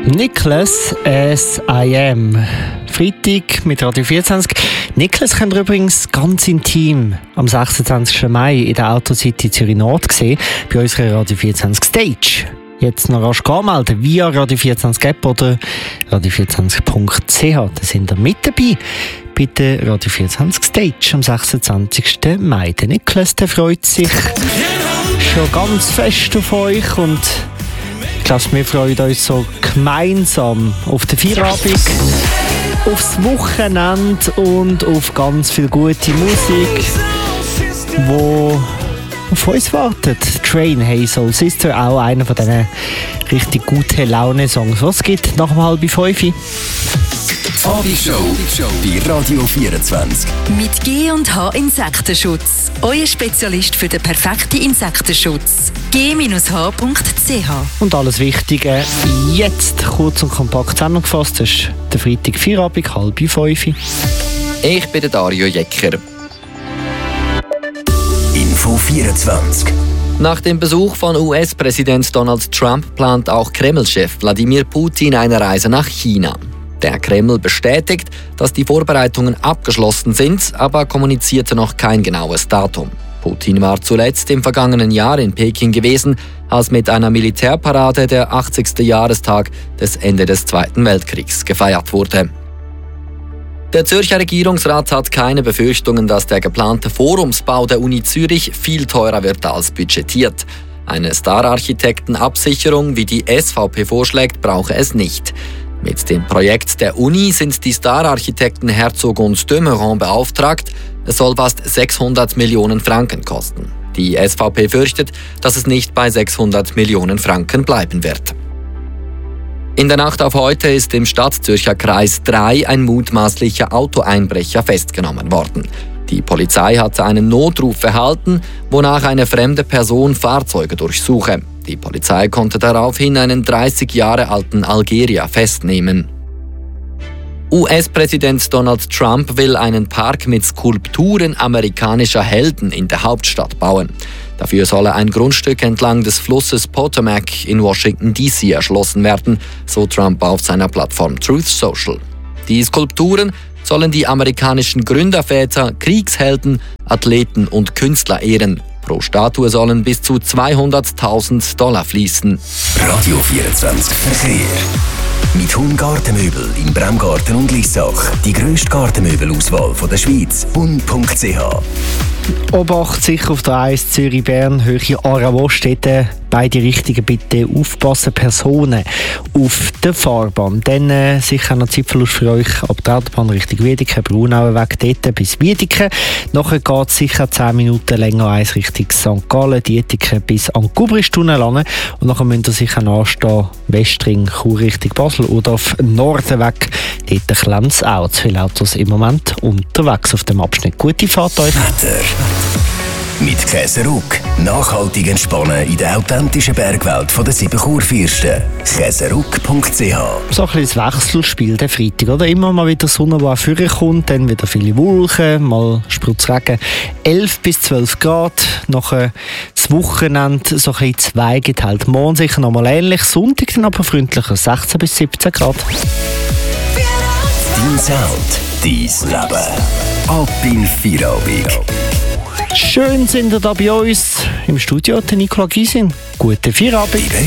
Nicholas as I am. Freitag mit Radio 24. Nicholas könnt ihr übrigens ganz intim am 26. Mai in der Autocity Zürich Nord sehen, bei unserer Radio 24 Stage. Jetzt noch rasch anmelden via Radio 24 App oder radio24.ch. Da sind ihr mit dabei bei der Radio 24 Stage am 26. Mai. Der Nicholas, der freut sich schon ganz fest auf euch und ich glaube, wir freuen uns so gemeinsam auf den Feierabend, aufs Wochenende und auf ganz viel gute Musik, wo auf uns wartet. Train, Hey Soul Sister, auch einer von diesen richtig guten Laune-Songs. Was gibt nach um 4:30? Abishow bei Radio 24. Mit G&H Insektenschutz. Euer Spezialist für den perfekten Insektenschutz. g-h.ch. Und alles Wichtige jetzt kurz und kompakt zusammengefasst. Das ist der Freitag Feierabend, 4:30. Ich bin der Dario Jecker. Info 24. Nach dem Besuch von US-Präsident Donald Trump plant auch Kreml-Chef Wladimir Putin eine Reise nach China. Der Kreml bestätigt, dass die Vorbereitungen abgeschlossen sind, aber kommunizierte noch kein genaues Datum. Putin war zuletzt im vergangenen Jahr in Peking gewesen, als mit einer Militärparade der 80. Jahrestag des Ende des Zweiten Weltkriegs gefeiert wurde. Der Zürcher Regierungsrat hat keine Befürchtungen, dass der geplante Forumsbau der Uni Zürich viel teurer wird als budgetiert. Eine Star-Architekten-Absicherung, wie die SVP vorschlägt, brauche es nicht. Mit dem Projekt der Uni sind die Star-Architekten Herzog und de Meuron beauftragt. Es soll fast 600 Millionen Franken kosten. Die SVP fürchtet, dass es nicht bei 600 Millionen Franken bleiben wird. In der Nacht auf heute ist im Stadtzürcher Kreis 3 ein mutmaßlicher Autoeinbrecher festgenommen worden. Die Polizei hatte einen Notruf erhalten, wonach eine fremde Person Fahrzeuge durchsuche. Die Polizei konnte daraufhin einen 30 Jahre alten Algerier festnehmen. US-Präsident Donald Trump will einen Park mit Skulpturen amerikanischer Helden in der Hauptstadt bauen. Dafür solle ein Grundstück entlang des Flusses Potomac in Washington D.C. erschlossen werden, so Trump auf seiner Plattform Truth Social. Die Skulpturen sollen die amerikanischen Gründerväter, Kriegshelden, Athleten und Künstler ehren. Pro Statue sollen bis zu $200.000 fließen. Radio 24 Verkehr. Mit Hund Gartenmöbel in Bremgarten und Lissach. Die grösste Gartenmöbelauswahl der Schweiz. Hund.ch. Obacht sicher auf der 1 Zürich-Bern, Höhe Aarau-Städte. Beide Richtungen bitte aufpassen, Personen auf der Fahrbahn. Dann sicher noch Zeitverlust für euch ab der Autobahn Richtung Wiedeke, Braunauer Weg dort bis Wiedeke. Nachher geht es sicher 10 Minuten länger eins Richtung St. Gallen, Dietike bis an die Gubristunnel lang. Und nachher müsst ihr sicher nachstehen, Westring, Chur Richtung Basel oder auf Norden weg. Dort klemmt es auch. Zu viele Autos im Moment unterwegs auf dem Abschnitt. Gute Fahrt euch. Wetter. Mit Käseruck. Nachhaltig entspannen in der authentischen Bergwelt der 7 Kurfürsten. Käseruck.ch. So ein bisschen das Wechselspiel der Freitag, oder? Immer mal wieder Sonne, die auch vorkommt, dann wieder viele Wolken, mal Sprutzregen. 11 bis 12 Grad. Nachher das Wochenende so ein bisschen zweigeteilt. Morgen sicher noch mal ähnlich, Sonntag dann aber freundlicher, 16 bis 17 Grad. Dein Sound, dein Leben. Ab in Feierabend. Schön sind ihr da bei uns im Studio, der Nicola Gysin. Guten Feierabend. Die